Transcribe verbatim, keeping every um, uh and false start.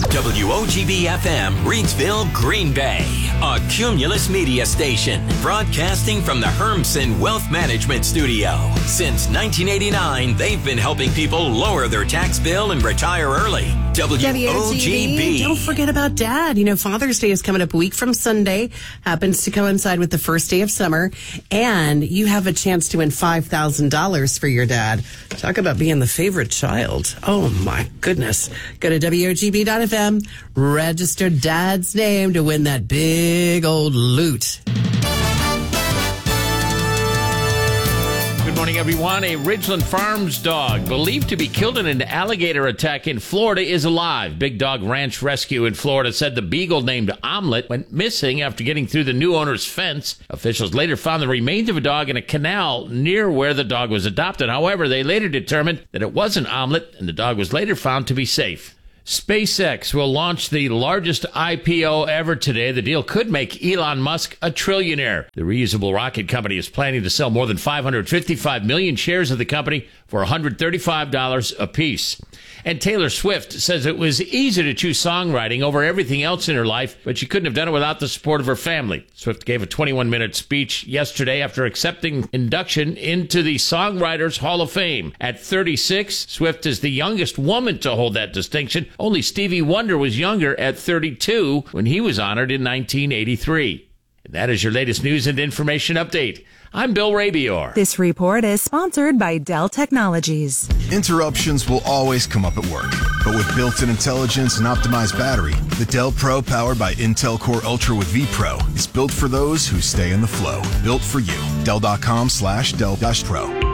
W O G B F M, Reidsville, Green Bay. A Cumulus Media station, broadcasting from the Hermson Wealth Management Studio. Since nineteen eighty-nine, they've been helping people lower their tax bill and retire early. W O G B. Don't forget about Dad. You know, Father's Day is coming up a week from Sunday. Happens to coincide with the first day of summer. And you have a chance to win five thousand dollars for your dad. Talk about being the favorite child. Oh, my goodness. Go to W O G B dot F M, register Dad's name to win that big old loot. Good morning, everyone. A Ridgeland Farms dog believed to be killed in an alligator attack in Florida is alive. Big Dog Ranch Rescue in Florida said the beagle named Omelette went missing after getting through the new owner's fence. Officials later found the remains of a dog in a canal near where the dog was adopted. However, they later determined that it wasn't Omelette, and the dog was later found to be safe. SpaceX will launch the largest I P O ever today. The deal could make Elon Musk a trillionaire. The reusable rocket company is planning to sell more than five hundred fifty-five million shares of the company for one hundred thirty-five dollars apiece. And Taylor Swift says it was easy to choose songwriting over everything else in her life, but she couldn't have done it without the support of her family. Swift gave a twenty-one minute speech yesterday after accepting induction into the Songwriters Hall of Fame. At thirty-six, Swift is the youngest woman to hold that distinction. Only Stevie Wonder was younger at thirty-two when he was honored in nineteen eighty-three. And that is your latest news and information update. I'm Bill Rabior. This report is sponsored by Dell Technologies. Interruptions will always come up at work, but with built-in intelligence and optimized battery, the Dell Pro powered by Intel Core Ultra with vPro is built for those who stay in the flow. Built for you. Dell.com slash Dell Pro.